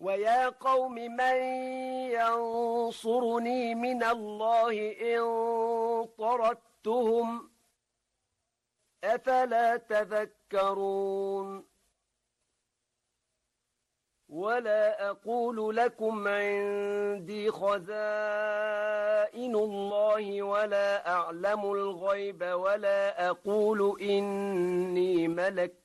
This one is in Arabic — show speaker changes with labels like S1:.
S1: ويا قوم من ينصرني من الله إن طردتهم أفلا تذكرون ولا أقول لكم عندي خزائن الله ولا أعلم الغيب ولا أقول إني ملك